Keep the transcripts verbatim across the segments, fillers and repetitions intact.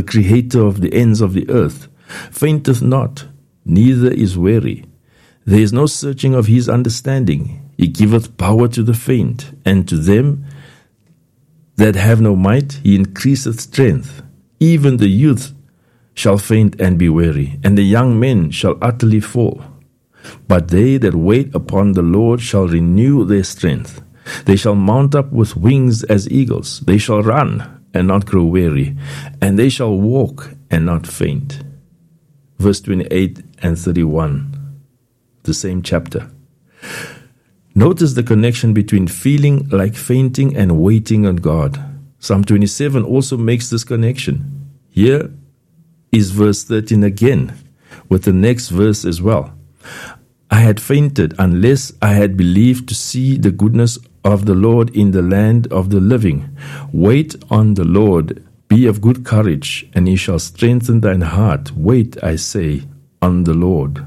Creator of the ends of the earth, fainteth not, neither is weary. There is no searching of his understanding. He giveth power to the faint, and to them that have no might he increaseth strength. Even the youth shall faint and be weary, and the young men shall utterly fall. But they that wait upon the Lord shall renew their strength. They shall mount up with wings as eagles. They shall run and not grow weary, and they shall walk and not faint. Verse twenty-eight and thirty-one, the same chapter. Notice the connection between feeling like fainting and waiting on God. Psalm twenty-seven also makes this connection. Here is verse thirteen again, with the next verse as well. I had fainted unless I had believed to see the goodness of the Lord in the land of the living. Wait on the Lord, be of good courage, and he shall strengthen thine heart. Wait, I say, on the Lord.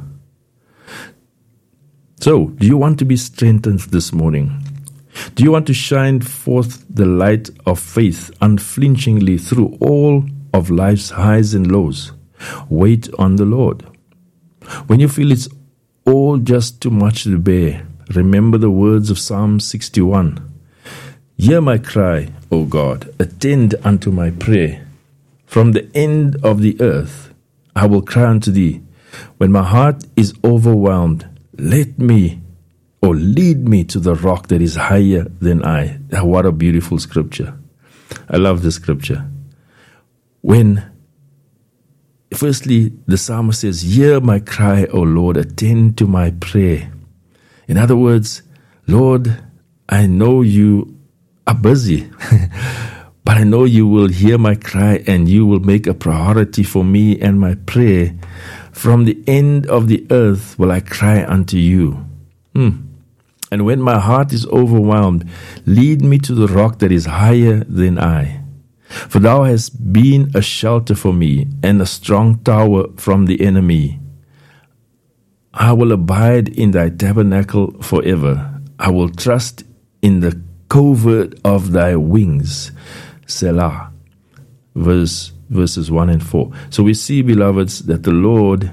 So, do you want to be strengthened this morning? Do you want to shine forth the light of faith unflinchingly through all of life's highs and lows? Wait on the Lord. When you feel it's all just too much to bear, remember the words of Psalm sixty-one. Hear my cry, O God, attend unto my prayer. From the end of the earth I will cry unto thee. When my heart is overwhelmed, let me or lead me to the rock that is higher than I. What a beautiful scripture. I love this scripture. When, firstly, the psalmist says, hear my cry, O Lord, attend to my prayer. In other words, Lord, I know you are busy, but I know you will hear my cry and you will make a priority for me and my prayer. From the end of the earth will I cry unto you. Hmm. And when my heart is overwhelmed, lead me to the rock that is higher than I. For thou hast been a shelter for me and a strong tower from the enemy. I will abide in thy tabernacle forever. I will trust in the covert of thy wings. Selah. Verse Verses one and four. So we see, beloveds, that the Lord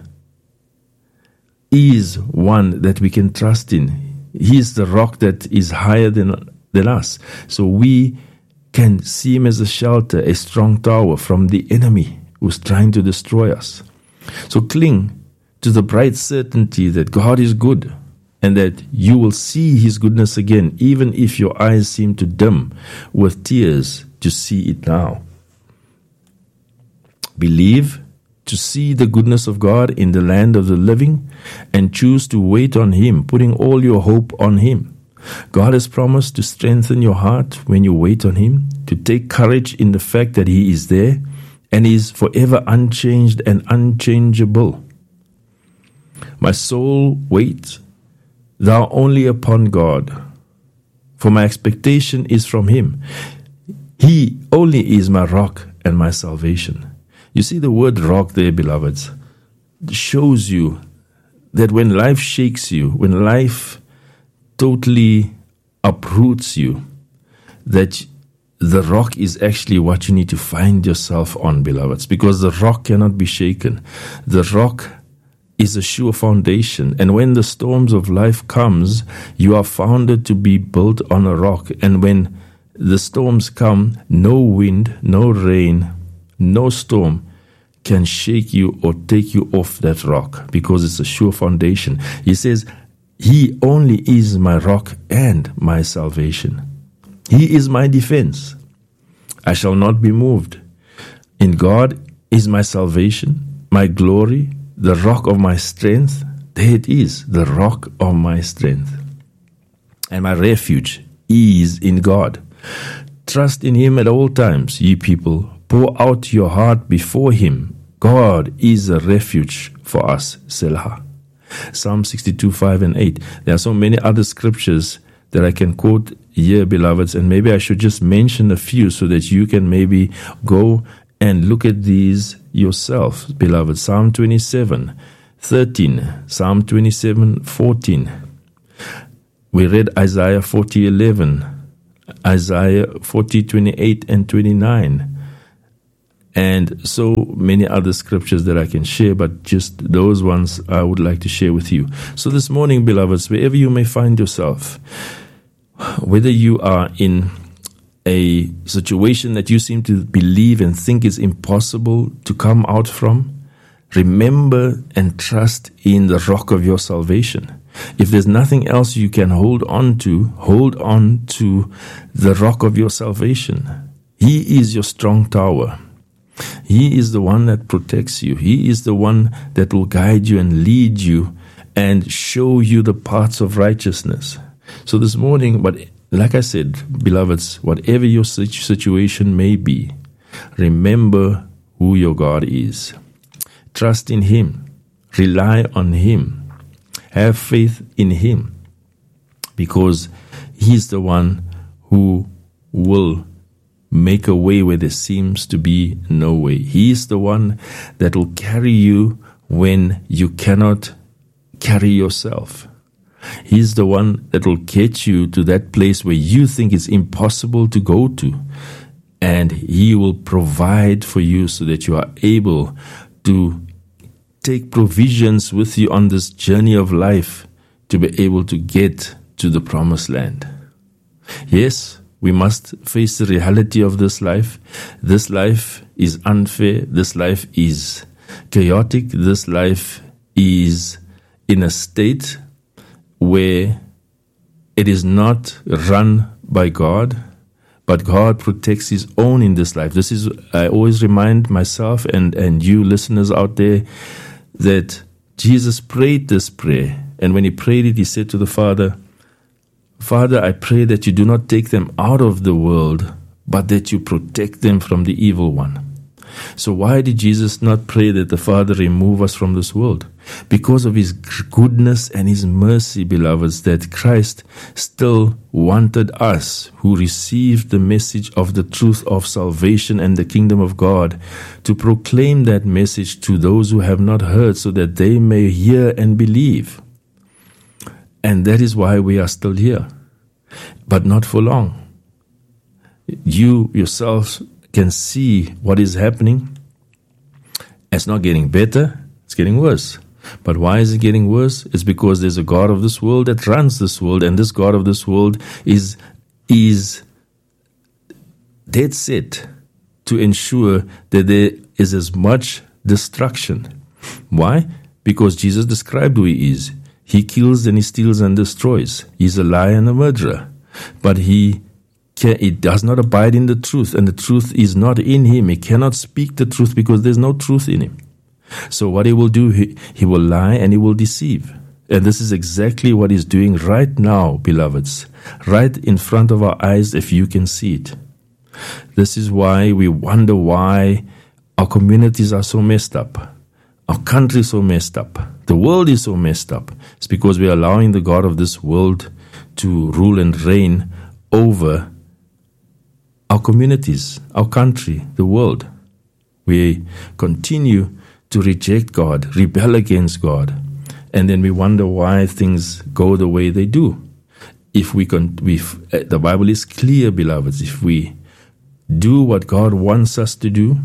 is one that we can trust in. He is the rock that is higher than, than us. So we can see him as a shelter, a strong tower from the enemy who's trying to destroy us. So cling to the bright certainty that God is good and that you will see his goodness again, even if your eyes seem to dim with tears to see it now. Believe to see the goodness of God in the land of the living and choose to wait on him, putting all your hope on him. God has promised to strengthen your heart when you wait on him, to take courage in the fact that he is there and is forever unchanged and unchangeable. My soul, wait thou only upon God, for my expectation is from him. He only is my rock and my salvation. You see the word rock there, beloveds, shows you that when life shakes you, when life totally uproots you, that the rock is actually what you need to find yourself on, beloveds, because the rock cannot be shaken. The rock is a sure foundation, and when the storms of life comes, you are founded to be built on a rock. And when the storms come, no wind, no rain, no storm can shake you or take you off that rock, because it's a sure foundation. He says, he only is my rock and my salvation. He is my defense. I shall not be moved. In God is my salvation, my glory, the rock of my strength. There it is, the rock of my strength. And my refuge is in God. Trust in him at all times, ye people. Pour out your heart before him. God is a refuge for us. Selah. Psalm sixty-two, five and eight. There are so many other scriptures that I can quote here, beloveds, and maybe I should just mention a few so that you can maybe go and look at these yourself, beloved. Psalm twenty-seven, thirteen. Psalm twenty-seven, fourteen. We read Isaiah forty, eleven. Isaiah forty, twenty-eight and twenty-nine. and so many other scriptures that I can share, but just those ones I would like to share with you. So this morning, beloveds, wherever you may find yourself, whether you are in a situation that you seem to believe and think is impossible to come out from, remember and trust in the rock of your salvation. If there's nothing else you can hold on to, hold on to the rock of your salvation. He is your strong tower. He is the one that protects you. He is the one that will guide you and lead you and show you the paths of righteousness. So this morning, but like I said, beloveds, whatever your situation may be, remember who your God is. Trust in Him. Rely on Him. Have faith in Him, because He's the one who will make a way where there seems to be no way. He is the one that will carry you when you cannot carry yourself. He's the one that will get you to that place where you think it's impossible to go to. And He will provide for you so that you are able to take provisions with you on this journey of life to be able to get to the promised land. Yes, we must face the reality of this life. This life is unfair. This life is chaotic. This life is in a state where it is not run by God, but God protects His own in this life. This is, I always remind myself and, and you listeners out there, that Jesus prayed this prayer. And when He prayed it, He said to the Father, Father, I pray that you do not take them out of the world, but that you protect them from the evil one. So why did Jesus not pray that the Father remove us from this world? Because of His goodness and His mercy, beloveds, that Christ still wanted us who received the message of the truth of salvation and the kingdom of God to proclaim that message to those who have not heard, so that they may hear and believe. And that is why we are still here, but not for long. You yourselves can see what is happening. It's not getting better, it's getting worse. But why is it getting worse? It's because there's a God of this world that runs this world, and this God of this world is, is dead set to ensure that there is as much destruction. Why? Because Jesus described who He is. He kills and He steals and destroys. He's a liar and a murderer. But He can, He does not abide in the truth, and the truth is not in Him. He cannot speak the truth because there's no truth in Him. So what He will do, he, he will lie and He will deceive. And this is exactly what He's doing right now, beloveds. Right in front of our eyes, if you can see it. This is why we wonder why our communities are so messed up. Our country is so messed up. The world is so messed up. It's because we are allowing the God of this world to rule and reign over our communities, our country, the world. We continue to reject God, rebel against God, and then we wonder why things go the way they do. If we can, we, the Bible is clear, beloveds. If we do what God wants us to do,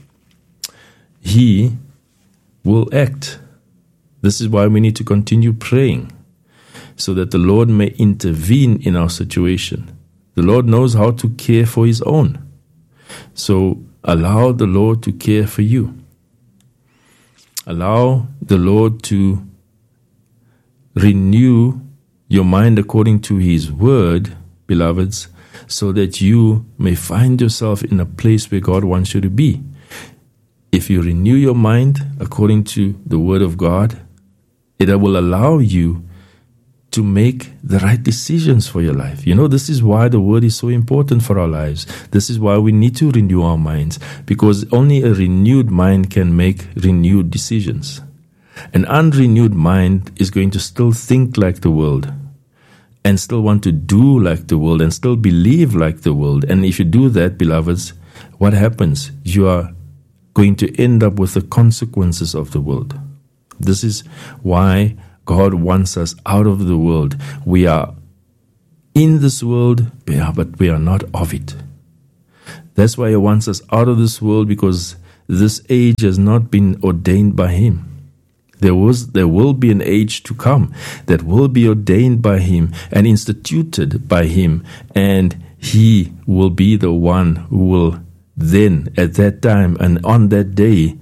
He will act. This is why we need to continue praying, so that the Lord may intervene in our situation. The Lord knows how to care for His own. So allow the Lord to care for you. Allow the Lord to renew your mind according to His word, beloveds, so that you may find yourself in a place where God wants you to be. If you renew your mind according to the word of God, it will allow you to make the right decisions for your life. You know, this is why the word is so important for our lives. This is why we need to renew our minds, because only a renewed mind can make renewed decisions. An unrenewed mind is going to still think like the world and still want to do like the world and still believe like the world. And if you do that, beloveds, what happens? You are going to end up with the consequences of the world. This is why God wants us out of the world. We are in this world, but we are not of it. That's why He wants us out of this world, because this age has not been ordained by him. There was, there will be an age to come that will be ordained by him and instituted by him, and he will be the one who will then, at that time and on that day,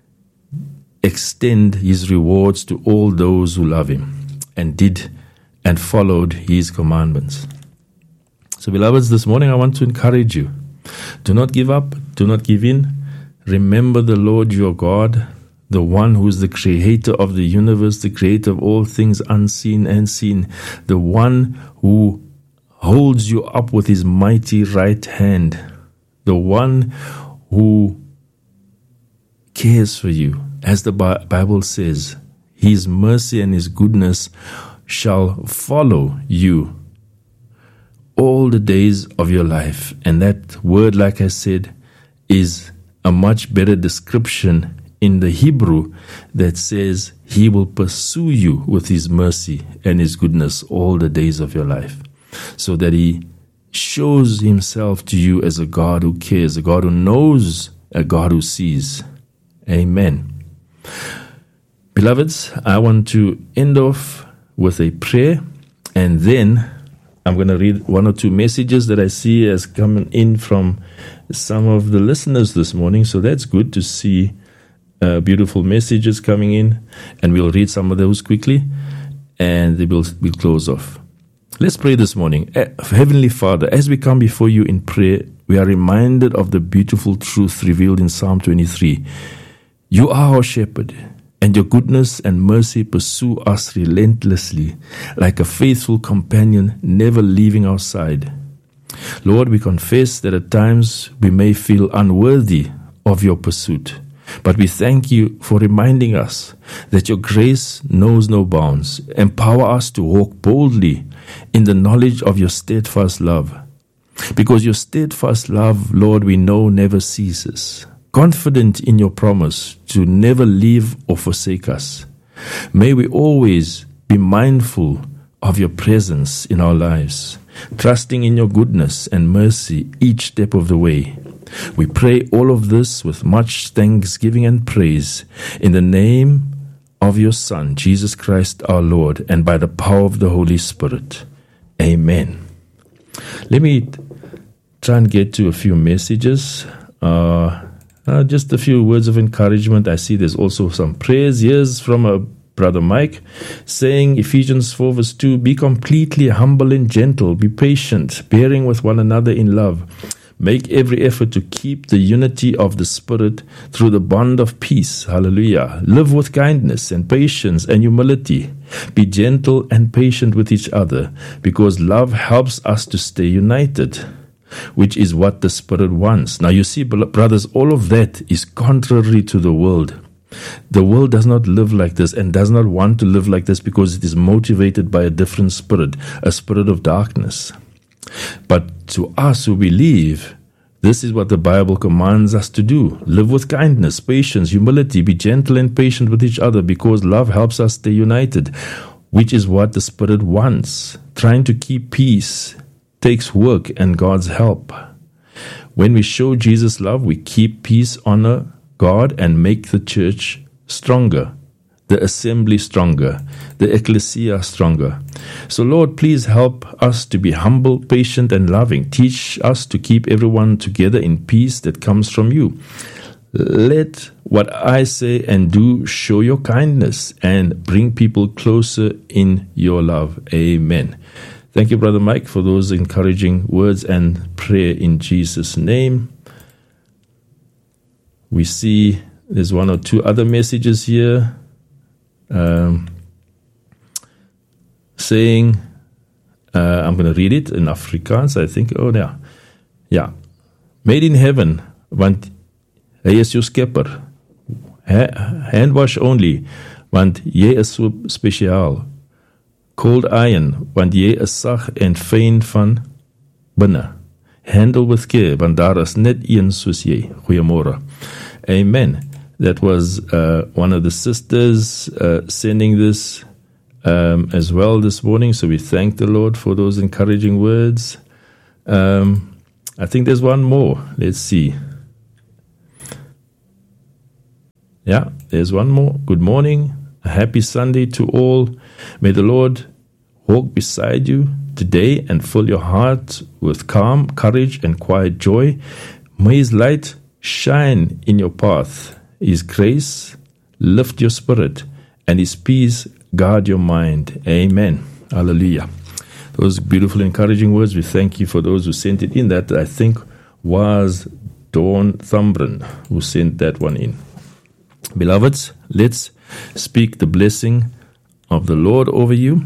extend his rewards to all those who love him and did and followed his commandments. So, beloveds, this morning I want to encourage you. Do not give up. Do not give in. Remember the Lord your God, the one who is the creator of the universe, the creator of all things unseen and seen, the one who holds you up with his mighty right hand, the one who cares for you. As the Bible says, his mercy and his goodness shall follow you all the days of your life. And that word, like I said, is a much better description in the Hebrew that says he will pursue you with his mercy and his goodness all the days of your life, so that he shows himself to you as a God who cares, a God who knows, a God who sees. Amen. Beloveds, I want to end off with a prayer, and then I'm going to read one or two messages that I see as coming in from some of the listeners this morning. So that's good to see uh, beautiful messages coming in, and we'll read some of those quickly, and they will we'll close off. Let's pray this morning. Heavenly Father, as we come before you in prayer, we are reminded of the beautiful truth revealed in Psalm twenty-three. You are our shepherd, and your goodness and mercy pursue us relentlessly, like a faithful companion never leaving our side. Lord, we confess that at times we may feel unworthy of your pursuit, but we thank you for reminding us that your grace knows no bounds. Empower us to walk boldly in the knowledge of your steadfast love, because your steadfast love, Lord, we know never ceases. Confident in your promise to never leave or forsake us, may we always be mindful of your presence in our lives, trusting in your goodness and mercy each step of the way. We pray all of this with much thanksgiving and praise in the name of your Son, Jesus Christ our Lord, and by the power of the Holy Spirit. Amen. Let me try and get to a few messages. Uh, Uh, just a few words of encouragement. I see there's also some prayers. Here's from a brother Mike saying, Ephesians four verse two, be completely humble and gentle, be patient, bearing with one another in love. Make every effort to keep the unity of the Spirit through the bond of peace. Hallelujah. Live with kindness and patience and humility. Be gentle and patient with each other, because love helps us to stay united, which is what the Spirit wants. Now you see, brothers, all of that is contrary to the world. The world does not live like this and does not want to live like this because it is motivated by a different spirit, a spirit of darkness. But to us who believe, this is what the Bible commands us to do. Live with kindness, patience, humility, be gentle and patient with each other, because love helps us stay united, which is what the Spirit wants. Trying to keep peace takes work and God's help. When we show Jesus love, we keep peace, honor God, and make the church stronger, the assembly stronger, the ecclesia stronger. So Lord, please help us to be humble, patient, and loving. Teach us to keep everyone together in peace that comes from you. Let what I say and do show your kindness and bring people closer in your love. Amen. Thank you, Brother Mike, for those encouraging words and prayer in Jesus' name. We see there's one or two other messages here um, saying, uh, I'm going to read it in Afrikaans, I think. Oh, yeah. Yeah. Made in heaven, want hy is jou skepper. Hand wash only, want jy is so spesiaal. Cold iron, want jy is sag en fyn van binne. Handle with care, want daar is net een soos jy. Goeiemôre. Amen. That was uh, one of the sisters uh, sending this um, as well this morning. So we thank the Lord for those encouraging words. Um, I think there's one more. Let's see. Yeah, there's one more. Good morning. A happy Sunday to all. May the Lord walk beside you today and fill your heart with calm, courage, and quiet joy. May His light shine in your path. His grace lift your spirit, and His peace guard your mind. Amen. Hallelujah. Those beautiful, encouraging words. We thank you for those who sent it in. That, I think, was Dawn Thumbren who sent that one in. Beloveds, let's speak the blessing of the Lord over you,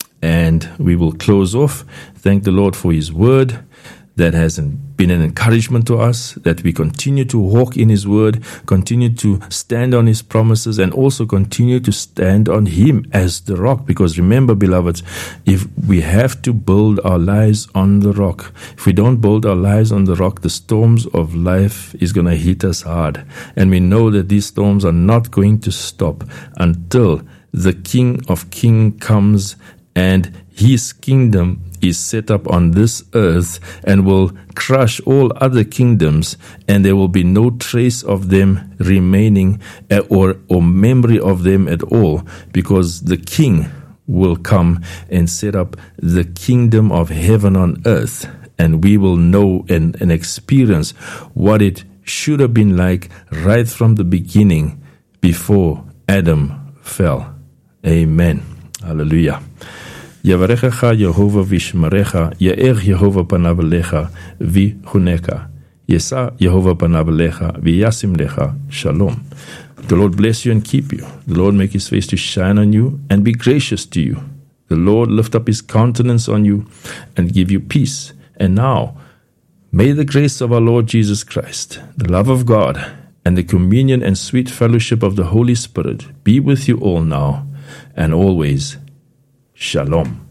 and we will close off. Thank the Lord for His word that has been an encouragement to us, that we continue to walk in His word, continue to stand on His promises, and also continue to stand on Him as the rock. Because remember, beloveds, if we have to build our lives on the rock, if we don't build our lives on the rock, the storms of life is going to hit us hard. And we know that these storms are not going to stop until the King of Kings comes and His kingdom is set up on this earth and will crush all other kingdoms, and there will be no trace of them remaining or, or memory of them at all, because the King will come and set up the kingdom of heaven on earth, and we will know and, and experience what it should have been like right from the beginning before Adam fell. Amen. Hallelujah. Yavarecha Yehovah vishmarecha, Yair Yehovah panavalecha, vichuneka. Yesa Yehovah panavalecha, viyasim lecha. Shalom. The Lord bless you and keep you. The Lord make His face to shine on you and be gracious to you. The Lord lift up His countenance on you and give you peace. And now, may the grace of our Lord Jesus Christ, the love of God, and the communion and sweet fellowship of the Holy Spirit be with you all now and always. Shalom.